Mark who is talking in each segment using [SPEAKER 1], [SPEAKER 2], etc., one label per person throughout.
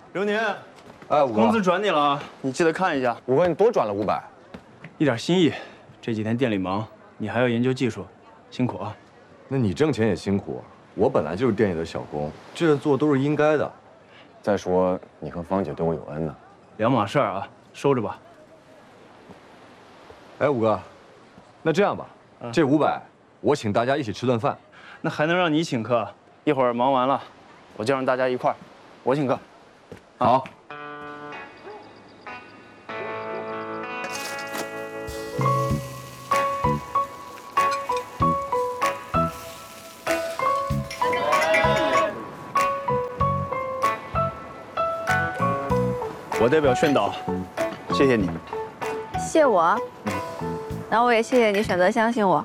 [SPEAKER 1] 刘宁，
[SPEAKER 2] 哎，五哥，
[SPEAKER 1] 工资转你了啊，你记得看一下。
[SPEAKER 2] 五哥，你多转了500，
[SPEAKER 1] 一点心意。这几天店里忙，你还要研究技术，辛苦啊。
[SPEAKER 2] 那你挣钱也辛苦，我本来就是店里的小工，这做都是应该的。再说你和芳姐对我有恩呢，
[SPEAKER 1] 两码事儿啊，收着吧。
[SPEAKER 2] 哎，五哥，那这样吧，这500我请大家一起吃顿饭。
[SPEAKER 1] 那还能让你请客？一会儿忙完了，我叫上大家一块儿，我请客。
[SPEAKER 2] 好。
[SPEAKER 1] 我代表宣导，谢谢你。
[SPEAKER 3] 谢我？那我也谢谢你选择相信我。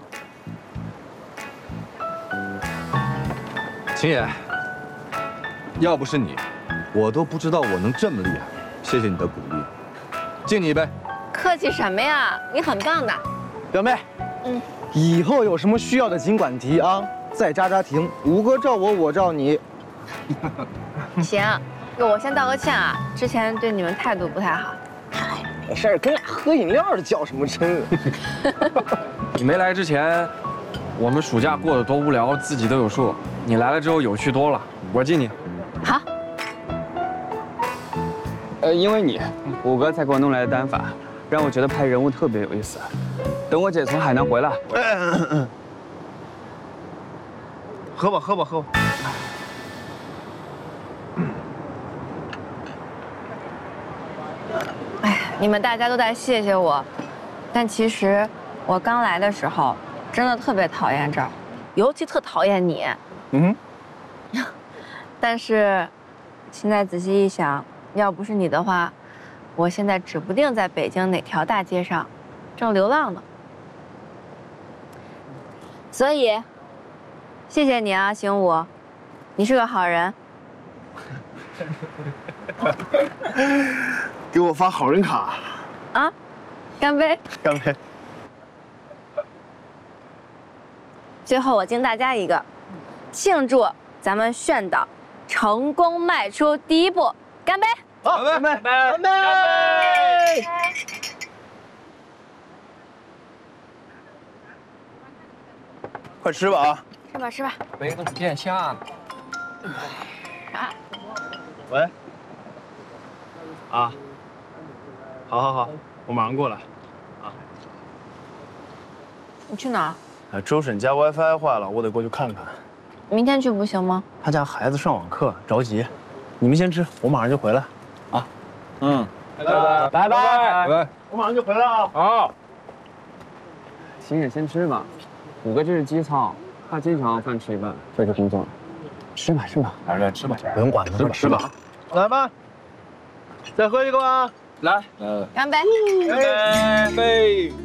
[SPEAKER 2] 秦野，要不是你，我都不知道我能这么厉害。谢谢你的鼓励，敬你一杯。
[SPEAKER 3] 客气什么呀？你很棒的。
[SPEAKER 4] 表妹，以后有什么需要的尽管提啊，再扎扎停，五哥罩我，我罩你。
[SPEAKER 3] 行，我先道个歉啊，之前对你们态度不太好。
[SPEAKER 4] 没事儿，跟俩喝饮料的较什么真？
[SPEAKER 5] 你没来之前，我们暑假过得多无聊，自己都有数。你来了之后有趣多了，我敬你。
[SPEAKER 3] 好。
[SPEAKER 6] 因为你，五哥才给我弄来的单反，让我觉得拍人物特别有意思。等我姐从海南回来，
[SPEAKER 1] 喝吧，喝吧，喝吧。
[SPEAKER 3] 哎，你们大家都在谢谢我，但其实我刚来的时候真的特别讨厌这儿，尤其特讨厌你。但是现在仔细一想，要不是你的话，我现在指不定在北京哪条大街上正流浪呢。所以，谢谢你啊，邢武，你是个好人。
[SPEAKER 4] 给我发好人卡
[SPEAKER 3] 啊！干杯！
[SPEAKER 1] 干杯！
[SPEAKER 3] 最后我敬大家一个，庆祝咱们炫导成功迈出第一步，干杯！
[SPEAKER 4] 好，干杯！干杯！
[SPEAKER 1] 快吃吧啊！
[SPEAKER 3] 吃吧吃吧。
[SPEAKER 5] 杯子变下了。
[SPEAKER 3] 啥？
[SPEAKER 1] 喂。啊。好好好，我马上过来。啊。
[SPEAKER 3] 你去哪儿？
[SPEAKER 1] 周婶家 WiFi 坏了，我得过去看看。
[SPEAKER 3] 明天去不行吗？
[SPEAKER 1] 他家孩子上网课，着急。你们先吃，我马上就回来。啊。
[SPEAKER 5] 拜拜拜拜拜。
[SPEAKER 1] 我马上就回来啊。
[SPEAKER 5] 好。
[SPEAKER 6] 秦野先吃吧，五哥这是基操，他经常饭吃一半，这是工作。吃吧吃吧，
[SPEAKER 1] 来吃吧，
[SPEAKER 4] 不用管他，
[SPEAKER 1] 吃吧。来吧，再喝一个吧。来，
[SPEAKER 3] 干杯！
[SPEAKER 1] 干杯！